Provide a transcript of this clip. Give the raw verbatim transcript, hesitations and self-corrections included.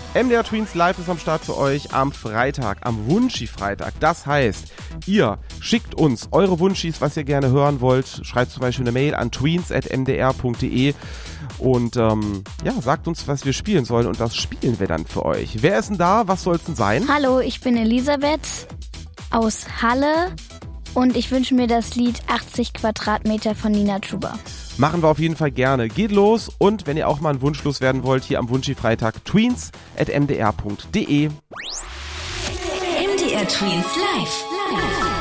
M D R Tweens Live ist am Start für euch am Freitag, am Wunschi-Freitag. Das heißt, ihr schickt uns eure Wunschis, was ihr gerne hören wollt. Schreibt zum Beispiel eine Mail an tweens at m d r punkt d e und ähm, ja, sagt uns, was wir spielen sollen und das spielen wir dann für euch. Wer ist denn da? Was soll es denn sein? Hallo, ich bin Elisabeth aus Halle und ich wünsche mir das Lied achtzig Quadratmeter von Nina Chuba. Machen wir auf jeden Fall gerne. Geht los und wenn ihr auch mal einen Wunsch loswerden wollt, hier am Wunschi-Freitag, tweens at m d r punkt d e. M D R Tweens Live. Live.